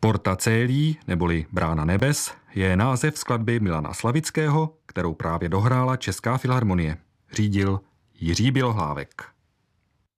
Porta Coeli, neboli Brána nebes, je název skladby Milana Slavického, kterou právě dohrála Česká filharmonie. Řídil Jiří Bělohlávek.